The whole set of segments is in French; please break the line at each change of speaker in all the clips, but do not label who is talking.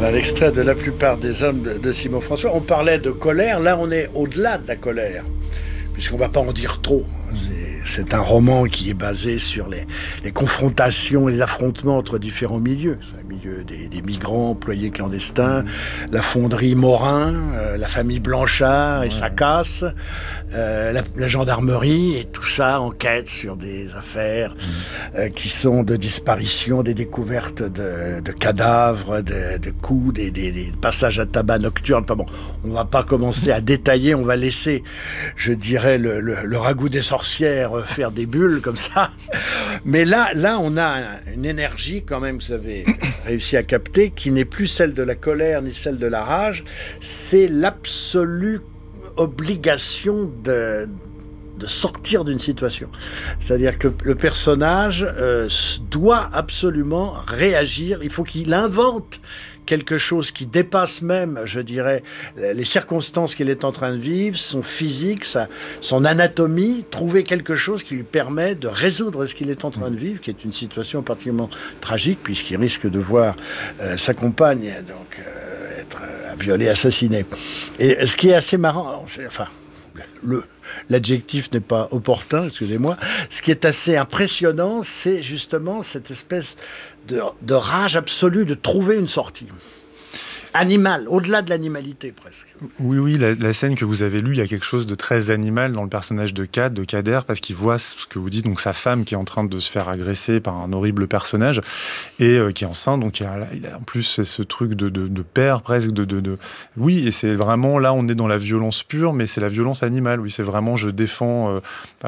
Voilà l'extrait de La plupart des hommes de Simon François. On parlait de colère, là on est au-delà de la colère, puisqu'on ne va pas en dire trop. C'est un roman qui est basé sur les confrontations et les affrontements entre différents milieux. C'est un milieu des migrants, employés clandestins, la fonderie Morin, la famille Blanchard et sa casse, la gendarmerie, et tout ça enquête sur des affaires qui sont de disparition, des découvertes de cadavres, de coups, des passages à tabac nocturnes. Enfin bon, on ne va pas commencer à détailler, on va laisser, je dirais, le ragoût des sorcières faire des bulles comme ça. Mais là, on a une énergie quand même, vous avez réussi à capter, qui n'est plus celle de la colère ni celle de la rage. C'est l'absolue obligation de sortir d'une situation. C'est-à-dire que le personnage doit absolument réagir. Il faut qu'il invente quelque chose qui dépasse même, je dirais, les circonstances qu'il est en train de vivre, son physique, son anatomie, trouver quelque chose qui lui permet de résoudre ce qu'il est en train de vivre, qui est une situation particulièrement tragique, puisqu'il risque de voir sa compagne donc, être violée, assassinée. Et ce qui est assez marrant, l'adjectif n'est pas opportun, excusez-moi. Ce qui est assez impressionnant, c'est justement cette espèce de rage absolue de trouver une sortie. Animal, au-delà de l'animalité presque.
Oui, la scène que vous avez lue, il y a quelque chose de très animal dans le personnage de Kader, parce qu'il voit ce que vous dites, donc sa femme qui est en train de se faire agresser par un horrible personnage, et qui est enceinte, donc il a en plus ce truc de père presque, Oui, et c'est vraiment, là on est dans la violence pure, mais c'est la violence animale, oui, c'est vraiment, je défends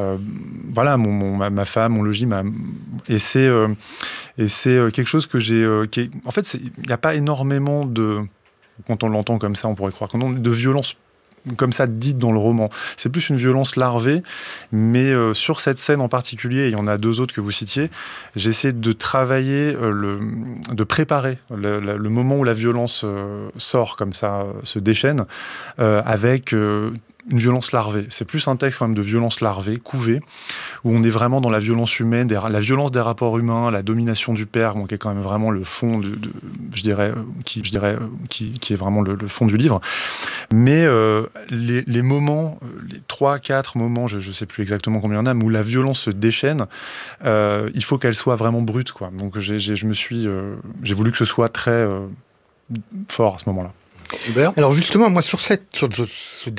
ma femme, mon logis, et c'est quelque chose que j'ai... en fait, il n'y a pas énormément de... Quand on l'entend comme ça, on pourrait croire qu'on a de violence comme ça dite dans le roman. C'est plus une violence larvée, mais sur cette scène en particulier, et il y en a deux autres que vous citiez, j'essaie de travailler, de préparer le moment où la violence sort comme ça, se déchaîne, avec... une violence larvée. C'est plus un texte quand même de violence larvée, couvée, où on est vraiment dans la violence humaine, la violence des rapports humains, la domination du père, qui est quand même vraiment le fond, qui est vraiment le fond du livre. Mais les moments, les 3-4 moments, je ne sais plus exactement combien il y en a, mais où la violence se déchaîne, il faut qu'elle soit vraiment brute, quoi. Donc j'ai voulu que ce soit très fort à ce moment-là.
Alors justement, moi sur ce